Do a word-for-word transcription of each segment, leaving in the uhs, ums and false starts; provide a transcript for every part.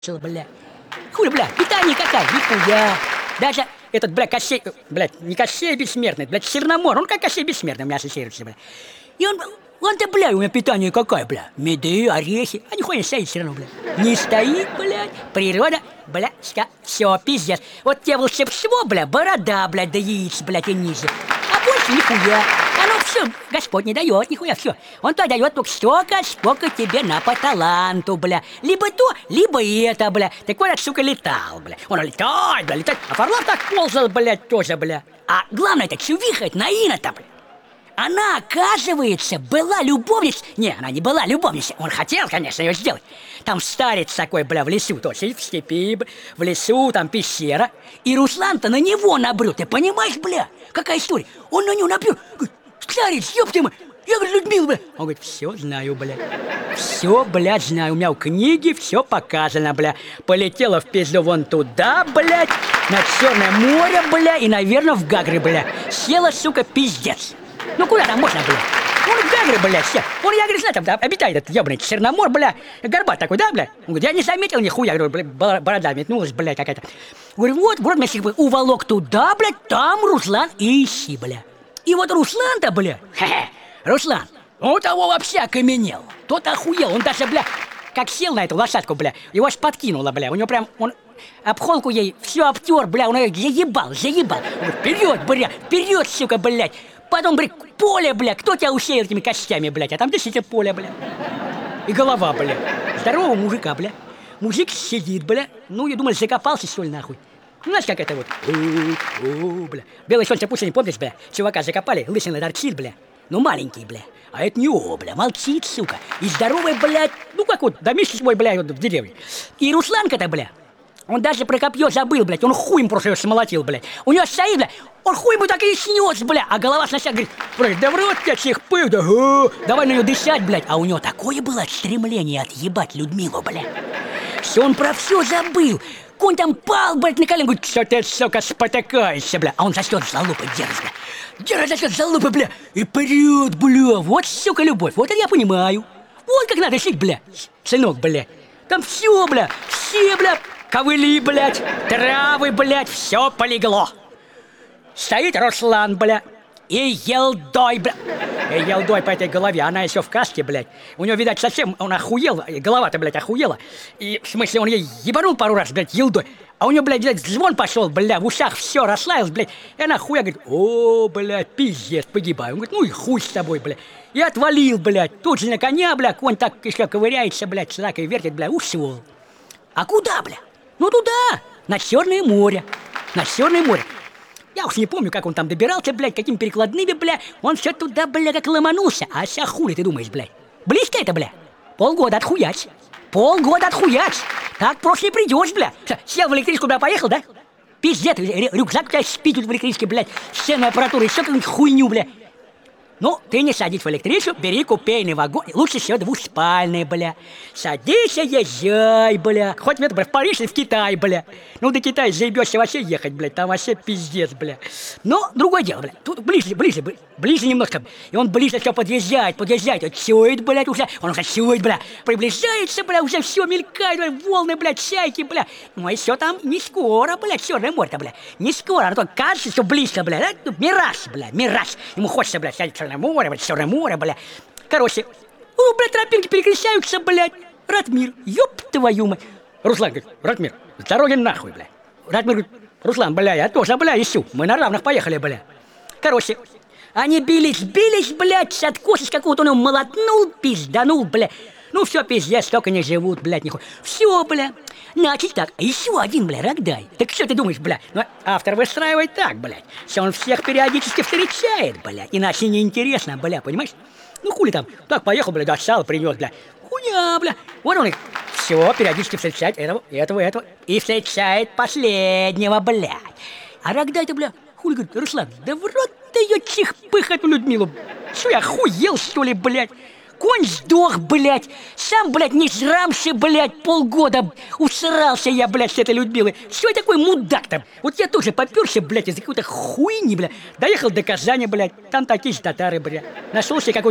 бля. Хули, бля, питание какая, нихуя. Даже этот, бля, Кощей, блядь, не Кощей бессмертный, блядь, Черномор, он как Кощей бессмертный у меня ассоциируется, бля. И он, он-то, бля, у меня питание какая, бля, меды, орехи, а нихуя не стоит все равно, бля. Не стоит, блядь, природа, бля, все, пиздец. Вот тебе волшебство, бля, борода, блядь, до яиц, блядь, и ниже. А больше нихуя. Оно все, Господь не дает, нихуя, все. Он то дает только столько, сколько тебе на по таланту, бля. Либо то, либо это, бля. Так вот, сука, летал, бля. Он летает, бля, летает. А Фарлов так ползал, блядь, тоже, бля. А главное, это чувиха, это наина-то, бля. Она, оказывается, была любовницей. Не, она не была любовницей. Он хотел, конечно, ее сделать. Там старец такой, бля, в лесу, то есть в степи, в лесу, там пещера. И Руслан-то на него набрел. Ты понимаешь, бля? Какая история? Он на него набрел. Говорит, старец, ёпты мы. Я говорю, Людмила, бля. Он говорит, все знаю, бля. Все, блядь, знаю. У меня в книге все показано, бля. Полетела в пизду вон туда, блядь, на Черное море, бля, и, наверное, в Гагры, бля. Села, сука, пиздец. Ну куда там можно, бля? Он в Гагры, бля, все. Он, я говорю, знаю, там да, обитает этот ебаный Черномор, бля. Горбат такой, да, бля? Он говорит, я не заметил нихуя. Говорю, бля, борода метнулась, блядь, какая-то. Говорю, вот, вот, меня всех уволок туда, блядь, там Руслан и ищи, бля. И вот Руслан-то, бля, хе-хе, Руслан, он того вообще окаменел. Тот охуел, он даже, бля, как сел на эту лошадку, бля, его аж подкинуло, бля. У него прям, он об холку ей все обтер, бля, он ее заебал, заебал. Он говорит, вперед, бля, вперед, сука, блядь. Потом, блядь, поле, бля, кто тебя усеял этими костями, блядь? А там действительно поле, бля. И голова, бля. Здорового мужика, бля. Мужик сидит, бля. Ну, я думаю, закопался, что ли, нахуй. Знаешь, как это вот? О, бля. Белое солнце пустыни, помнишь, бля? Чувака закопали, лысина торчит, бля. Ну, маленький, бля. А это не о, бля, молчит, сука. И здоровый, блядь, ну, как вот, домишь свой, бля, вот в деревне. И Русланка-то, бля, он даже про копье забыл, блядь. Он хуем просто его смолотил, блядь. У него стоит, блядь. Он хуй ему так и снес, бля. А голова сначала говорит, блядь, да в рот тебя всех пыл, да, о, давай на нее дышать, блядь. А у него такое было стремление отъебать Людмилу, блядь. Все, он про все забыл. Конь там пал, блядь, на колено, говорит, что ты, сука, спотыкаешься, бля. А он за что за лупы держит, бля. Держит за что за лупы, бля. И прет, бля. Вот, сука, любовь. Вот это я понимаю. Вот как надо жить, бля. Сынок, бля. Там все, бля. Все, бля. Ковыли, блядь, травы, блядь, все полегло. Стоит Руслан, бля, и елдой, бля. И елдой по этой голове, она еще в каске, блядь. У него, видать, совсем, он охуел, голова-то, блядь, охуела. И, в смысле, он ей ебанул пару раз, блядь, елдой. А у него, блядь, видать, звон пошел, бля, в ушах все расслаилось, блядь. И она хуя говорит, о, блядь, пиздец, погибаю. Он говорит, ну и хуй с тобой, блядь. И отвалил, блядь. Тут же на коня, бля, конь так еще ковыряется, блядь, сракой вертит, бля, ушел. А куда, бля? Ну туда, на Черное море, на Черное море. Я уж не помню, как он там добирался, блядь, какими перекладными, бля. Он все туда, бля, как ломанулся. А ся хули ты думаешь, блядь? Близко это, бля? Полгода отхуяч. Полгода отхуяч. Так просто не придешь, бля. Сел в электричку, бля, поехал, да? Пиздец, рюкзак у тебя спит в электричке, блядь. Сценная аппаратура, еще какую-нибудь хуйню, бля. Ну, ты не садись в электричку, бери купейный вагон. Лучше всего двухспальный, бля. Садись и езжай, бля. Хоть в, это, бля, в Париж и в Китай, бля. Ну, до Китая заебешься вообще ехать, блядь. Там вообще пиздец, бля. Но другое дело, бля. Тут ближе, ближе, ближе немножко. И он ближе все подъезжает, подъезжает. Он чует, блядь, уже. Он уже чует, бля. Приближается, бля, уже все мелькает, бля, волны, блядь, чайки, бля. Ну, и все там не скоро, блядь, Черное море-то, бля. Не скоро. А то кажется, что близко, бля. Да? Мираж, бля, мираж. Ему хочется, бля, сядет Черное море, блядь, Черное море, бля. Короче, ну, блядь, тропинки перекращаются, блядь. Ратмир, ёб твою мать. Руслан говорит, Ратмир, с дороги нахуй, бля. Ратмир говорит, Руслан, бля, я тоже, бля, ищу. Мы на равных поехали, бля. Короче, они бились, бились, блядь, откос из какого-то он его молотнул, пизданул, бля. Ну, все, пиздец, столько не живут, блядь, нихуя. Все, бля. Значит так, еще один, бля, Рогдай. Так что ты думаешь, бля? Ну, автор выстраивает так, блядь. Что он всех периодически встречает, блядь. Иначе неинтересно, бля, понимаешь? Ну, хули там, так, поехал, бля, достал, принес, бля. Хуя, бля. Вот он их. Все, периодически встречает этого, этого, этого. И встречает последнего, блядь. А Рогдай-то, бля, хули, говорит, Руслан, да в рот ты ее чих-пых эту Людмилу. Что, я охуел, что ли, блядь? Конь сдох, блядь. Сам, блядь, не жрамши, блядь, полгода усрался я, блядь, с этой Людмилой. Что я такой мудак там? Вот я тоже попёрся, блядь, из-за какой-то хуйни, блядь. Доехал до Казани, блядь. Там такие же татары, блядь. Нашелся какой-то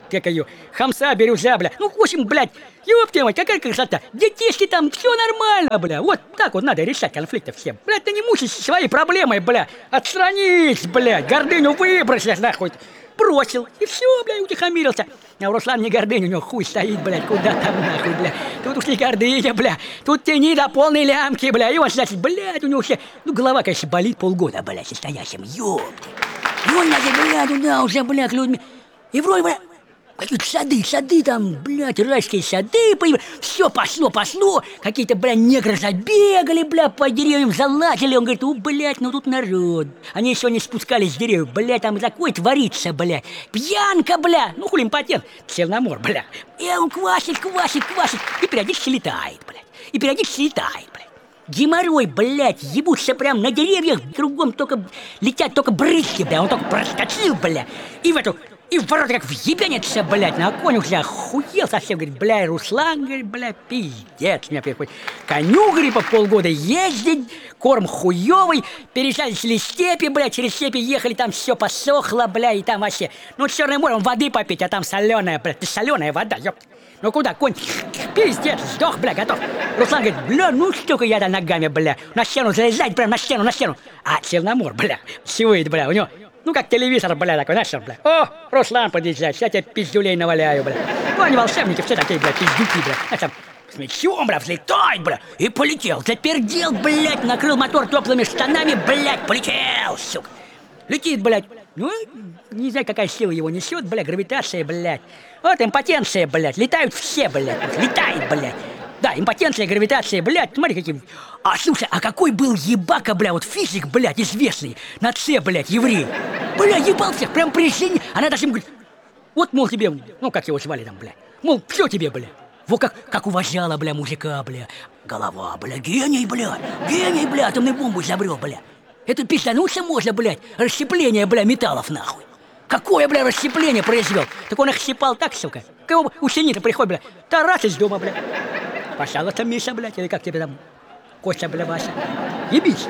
как ее, хамса, бирюза, бля. Ну, в общем, блядь, ёпта мать, какая красота. Детишки там, все нормально, бля. Вот так вот надо решать конфликты всем. Блядь, ты не мучайся своей проблемой, бля. Отстранись, блядь, гордыню выбросишь, нахуй. Бросил, и все, блядь, утихомирился. А у Руслана не гордыня, у него хуй стоит, блядь, куда там нахуй, бля. Тут уж не гордыня, бля. Тут тяни до полной лямки, бля. И он, значит, блядь, у него все... Ну, голова, конечно, болит полгода, блядь, состоящим, ёпты. И он, значит, блядь, туда уже, блядь, людьми... И вроде, блядь, какие-то сады, сады там, блядь, райские сады, все пошло, пошло. Какие-то, блядь, негры забегали, блядь, по деревьям залазили. Он говорит, у, блядь, ну тут народ. Они еще не спускались с деревьев, блядь, там такое творится, блядь. Пьянка, блядь, ну хули импотент, Черномор, блядь. И он квасит, квасит, квасит, и периодически летает, блядь. И периодически летает, блядь. Геморрой, блядь, ебутся прям на деревьях, кругом только летят только брызги, блядь. Он только проскочил, блядь, и в эту... И в ворота как въебенится, блядь, на конь уже охуел совсем, говорит, бля, Руслан, говорит, бля, пиздец, меня приходит. Коню, говорит, по полгода ездить, корм хуёвый, переезжали через степи, блядь, через степи ехали, там все посохло, бля, и там вообще, ну, Черное море, он воды попить, а там соленая, блядь, соленая вода, ёпт. Ну куда, конь, пиздец, сдох, бля, готов. Руслан говорит, бля, ну столько я там ногами, бля, на стену залезать, прям на стену, на стену. А Черномор, бля, чует, бля, у него... Ну, как телевизор, бля, такой, знаешь, бля. О, Руслан подъезжает, сейчас я тебе пиздюлей наваляю, бля. Ну, они волшебники, все такие, бля, пиздюки, бля. Знаешь, там, с мячом, бля, взлетай, бля. И полетел, запердел, блядь, накрыл мотор теплыми штанами, блядь, полетел, сука. Летит, блядь. Ну, не знаю, какая сила его несет, блядь, гравитация, блядь. Вот импотенция, блядь, летают все, блядь, летает, блядь. Да, импотенция, гравитация, блядь, смотри, какие... А, слушай, а какой был ебака, бля, вот физик, блядь, известный, на Це, блядь, еврей. Бля, ебал всех, прям при жизни. Она даже ему говорит, вот, мол, тебе, ну, как его звали там, бля, мол, все тебе, бля. Вот как, как уважала, бля, мужика, бля. Голова, бля, гений, бля, гений, бля, атомную бомбу изобрел, бля. Это пиздануться можно, блядь, расщепление, бля, металлов, нахуй. Какое, бля, расщепление произвел? Так он их щипал так, сука. К его ученица приходит, бля, тарас из дома, бля. Пожалуйста, Миша, блядь, или как тебе там, Костя, бля, Вася. Ебись.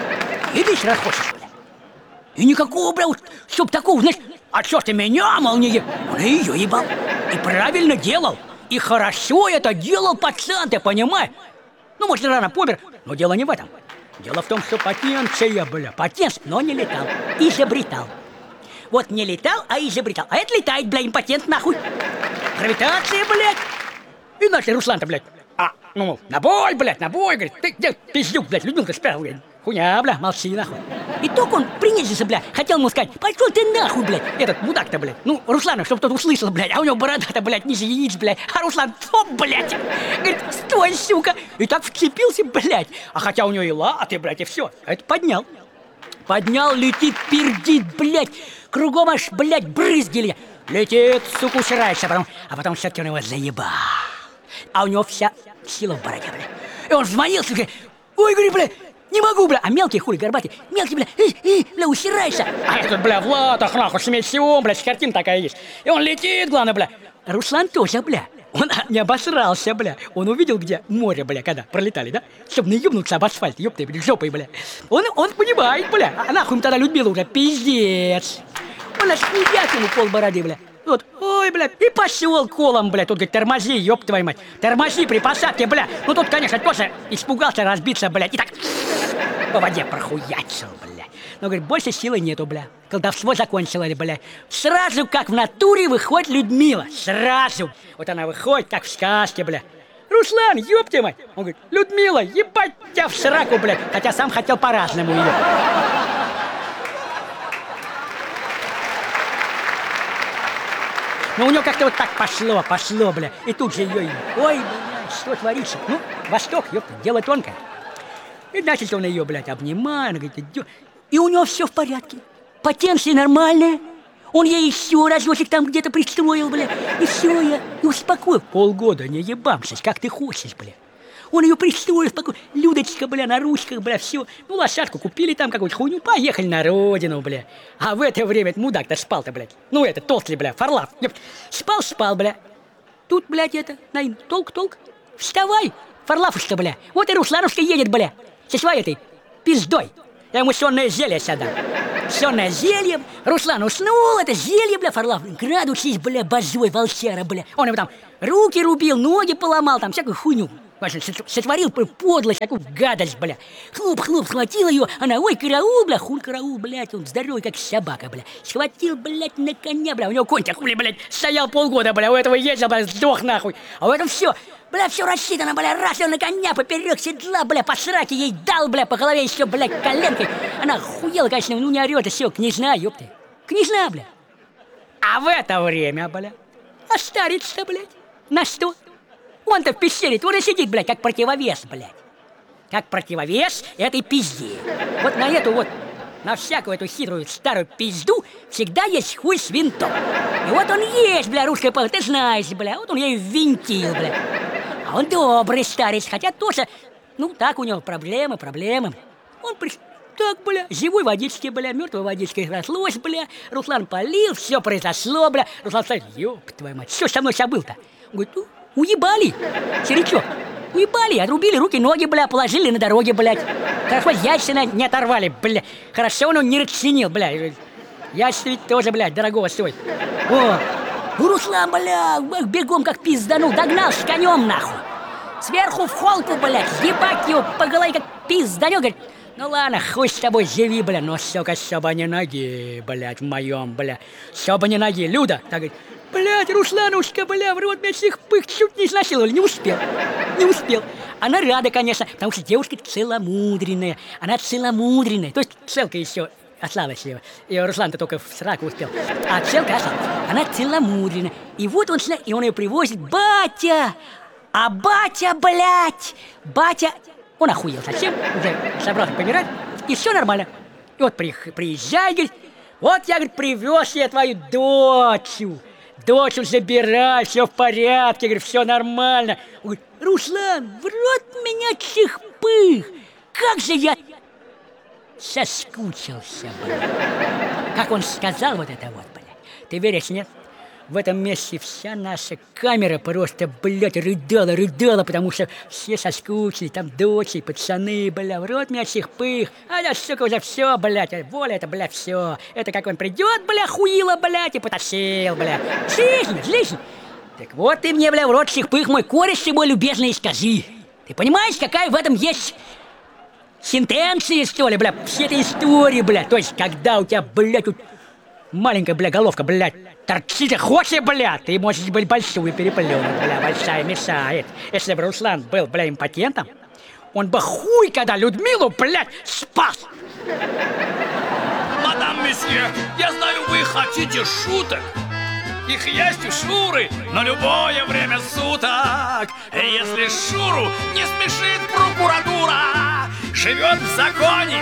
Ебись, раз хочешь, бля. И никакого, бля, вот, чтоб такого, знаешь, а чё ты меня, мол, не ебал? Он ее ебал. И правильно делал. И хорошо это делал пацан, ты понимаешь? Ну, может, рано помер, но дело не в этом. Дело в том, что потенция, бля, патент, но не летал. Изобретал. Вот не летал, а изобретал. А это летает, бля, импотент, нахуй. Гравитация, блядь. И наш Руслан-то, блядь. А, ну, мол, на бой, блядь, на бой, говорит, ты где пиздюк, блядь, Людмилка спрятал, говорит, хуйня, бля, молчи, нахуй. И только он принизился, бля, хотел ему сказать, пошел ты нахуй, блядь, этот мудак-то, блядь, ну, Руслана, чтобы тот услышал, блядь, а у него борода-то, блядь, ниже яиц, блядь, а Руслан, стоп, блядь, говорит, стой, сука, и так вцепился, блядь, а хотя у него и латы, блядь, и все, а это поднял, поднял, летит, пердит, блядь, кругом аж, блядь, брызги, летит, сука, уширается, а потом, а потом все-таки он его заебал. А у него вся сила в бороде, бля. И он взмолился, говорит, ой, говорит, бля, не могу, бля. А мелкий, хули, горбатый, мелкий, бля, э, э, бля, усирайся. А этот, бля, в латах, нахуй, с мечом, бля, картина такая есть. И он летит, главное, бля. Руслан тоже, бля. Он не обосрался, бля. Он увидел, где море, бля, когда пролетали, да? Чтобы наебнуться об асфальт, ёпты, бля, жопой, бля. Он, он понимает, бля. А нахуй им тогда Людмила уже, пиздец. Он аж хуяк ему пол бороды, бля. Вот, ой, блядь, и пошел колом, блядь. Тут говорит, тормози, ёб твою мать. Тормози при посадке, бля. Ну тут, конечно, тоже испугался разбиться, блядь. И так по воде прохуячил, блядь. Но, говорит, больше силы нету, бля. Колдовство закончилось, бля. Сразу, как в натуре, выходит Людмила. Сразу. Вот она выходит, как в сказке, бля. Руслан, ёб твою мать. Он говорит, Людмила, ебать тебя в сраку, блядь. Хотя сам хотел по-разному ее. Но у него как-то вот так пошло, пошло, бля. И тут же ее, ой, блядь, что творится? Ну, Восток, ёпта, дело тонкое. И значит, он ее, блядь, обнимает, говорит, идет. И у него все в порядке. Потенция нормальная. Он ей еще разочек там где-то пристроил, бля. И все, я и успокоил. Полгода не ебамшись, как ты хочешь, бля. Он ее пристроил, спокойно. Людочка, бля, на ручках, бля, все. Ну, лошадку купили там какую-то хуйню, поехали на родину, бля. А в это время мудак-то спал-то, блядь. Ну, это, толстый, бля, Фарлав. Спал-спал, бля. Тут, блядь, это, наин, толк-толк. Вставай, Фарлавушка, бля. Вот и Русланушка едет, бля. Со своей этой пиздой. Я ему сонное зелье сюда. Все на зелье. Руслан уснул, это зелье, бля, Фарлав. Градусись, бля, божой волчара, бля. Он ему там руки рубил, ноги поломал, там всякую хуйню. Сотворил подлость, такую гадость, бля. Хлоп-хлоп, схватил ее, она, ой, караул, бля, хуль караул, блядь, он здоровый, как собака, бля. Схватил, блядь, на коня, бля, у него конь такой, блядь, стоял полгода, бля, у этого ездил, бля, сдох нахуй. А у этого все, бля, все рассчитано, бля, раз он на коня поперек седла, бля, по сраке ей дал, бля, по голове еще, блядь, коленкой. Она охуела, конечно, ну не орет, и все, княжна, ёпты. Княжна, бля. А в это время, бля, а старец-то, блядь, на что? Он-то в пещере тоже сидит, блядь, как противовес, блядь. Как противовес этой пизде. Вот на эту вот, на всякую эту хитрую старую пизду всегда есть хуй с винтом. И вот он есть, бля, русская пол, ты знаешь, бля, вот он ей винтил, бля. А он добрый старец, хотя тоже, ну, так у него проблемы, проблемы. Он при... Так, бля, живой водички, бля, мертвой водичкой разлось, бля. Руслан полил, все произошло, бля. Руслан сказал, ёб твою мать, что со мной сейчас был-то? Говорит, ну, уебали, черечок, уебали, отрубили руки, ноги, бля, положили на дороге, блядь. Хорошо, яйца не оторвали, бля. Хорошо, он не расчинил, бля. Яйца ведь тоже, блядь, дорогого стоит. О, Руслан, бля, бегом как пизданул, догнал с конем, нахуй. Сверху в холку, блядь, ебать его по голове как пизданул, говорит, ну ладно, хуй с тобой, живи, бля, но, сука, чтобы не ноги, блядь, в моем, бля. Чтобы не ноги, Люда, так говорит. Блядь, Русланушка, бля, в рот меня всех пых чуть не изнасиловали, не успел, не успел. Она рада, конечно, потому что девушка целомудренная, она целомудренная, то есть целка еще осталась, и Руслан-то только в сраку успел, а целка осталась, она целомудренная, и вот он, и он ее привозит, батя, а батя, блядь, батя, он охуел совсем, уже собрался помирать, и все нормально, и вот приезжай, говорит, вот я, говорит, привез я твою дочь. Дочь забирай, все в порядке, говорит, все нормально. Он говорит, Руслан, в рот меня чихпых, как же я соскучился, блядь. Как он сказал вот это вот, блядь. Ты веришь, нет? В этом месте вся наша камера просто, блядь, рыдала, рыдала, потому что все соскучились, там дочери, пацаны, бля, в рот меня чихпых. А я, сука, уже все, блядь, воля это, бля, все. Это как он придет, бля, хуила, блядь, и потащил, бля. Слышно, слышно? Так вот ты мне, бля, в рот чихпых, мой кореш, ты мой любезный, скажи. Ты понимаешь, какая в этом есть сентенция, что ли, бля, все этой истории, бля. То есть, когда у тебя, блядь, тут маленькая, бля, головка, блядь, торчит, хочешь, бля, ты можешь быть большую переплюнуть, бля, большая мешает. Если бы Руслан был, бля, импотентом, он бы хуй, когда Людмилу, блядь, спас. Мадам месье, я знаю, вы хотите шуток. Их есть у Шуры на любое время суток. И если Шуру не смешит прокуратура, живет в законе